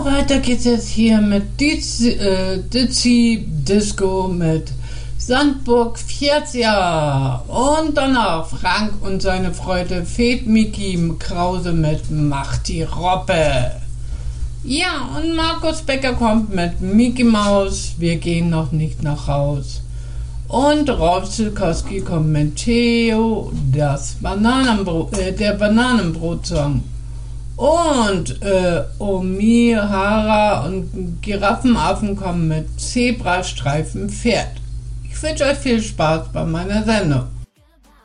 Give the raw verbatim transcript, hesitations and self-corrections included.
weiter geht's jetzt hier mit Dizzy, äh, Dizzy Disco mit Sandburg Fjärzja und danach Frank und seine Freude Fed Mickey Krause mit Macht die Robbe. Ja, und Markus Becker kommt mit Mickey Maus, wir gehen noch nicht nach Haus. Und Rolf Zilkowski kommt mit Theo, das Bananenbrot, äh, der Bananenbrotsong. Und äh, Omihara und Giraffenaffen kommen mit Zebrastreifen Pferd. Ich wünsche euch viel Spaß bei meiner Sendung.